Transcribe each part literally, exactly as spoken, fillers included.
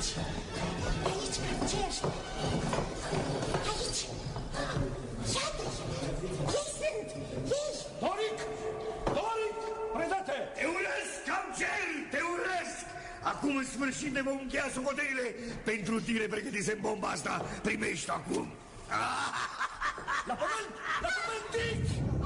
Aici, aici, Capcer. Aici. Iată-i, ei sunt, ei. Doric! Doric! Predate! Te urăsc, Capcer, te urăsc! Acum în sfârșit ne vom încheia socoteile. Pentru tine pregătisem bomba asta. Primești acum. La pământ! La pământ!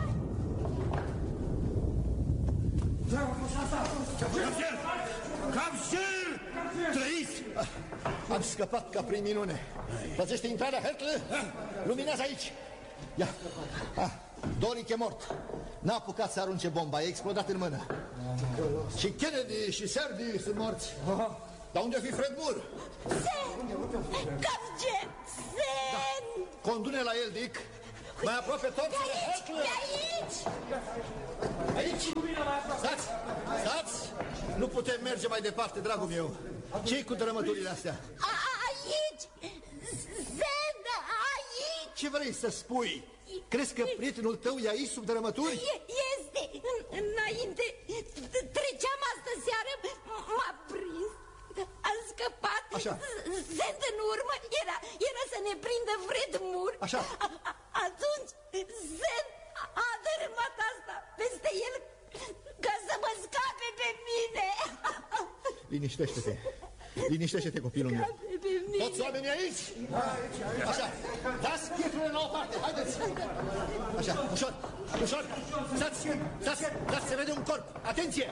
Capcer! Capcer! Trăiți! Am scăpat ca prin minune. Păzește intrarea, Hercle? Luminează aici. Ia. Ah, Doric e mort. N-a apucat să arunce bomba, e explodat în mână. Și Kennedy și Serdi sunt morți. Dar unde-o fi Fred Moore? Sen! Capcer! Sen! Condune la el, Dick. Mai aproape tot. De aici! De aici! Aici! Stați! Stați! Nu putem merge mai departe, dragul meu. Ce-i cu dărâmăturile astea? A, aici! Sen! Aici! Ce vrei să spui? Crezi că prietenul tău e aici sub dărâmături? Este! Înainte treceam astă seară, m-a prins. Am scăpat. Așa. Sent în urmă era, era să ne prindă Fred Moore. Așa. A, a, atunci Sent a dărâmat asta peste el ca să mă scape pe mine. Liniștește-te. Liniștește-te, copilul meu. Toți oamenii aici? Așa. Dați pietrele la o parte. Haideți. Așa. Ușor. Ușor. Stați. Stați. Stați. Se vede un corp. Atenție.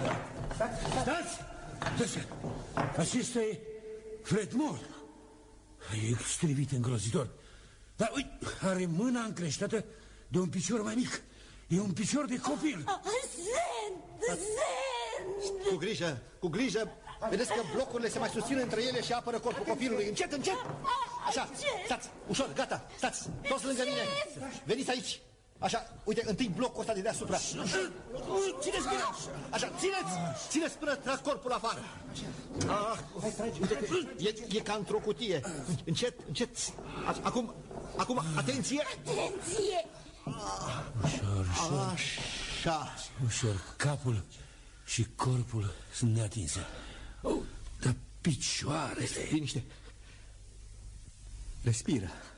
Stați! Acesta e Fred Moore. E strivit îngrozitor. Dar uite, are mâna încreștată de un picior mai mic. E un picior de copil. Sent! Sent! Cu grijă, cu grijă. Vedeți că blocurile se mai susțin între ele și apără corpul copilului. Încet, încet. Așa, stați, ușor, gata, stați. Toți lângă mine. Veniți aici. Așa, uite, întâi blocul ăsta de deasupra. Țineți bine. Așa, țineți. Țineți până tras corpul afară. Ah, uite, e, e ca într-o cutie. Încet, încet. Acum, acum, atenție. Atenție. Ușor, ușor. Așa. Ușor, capul și corpul sunt neatinse. Oh, dar picioarele... Liniște. Respiră.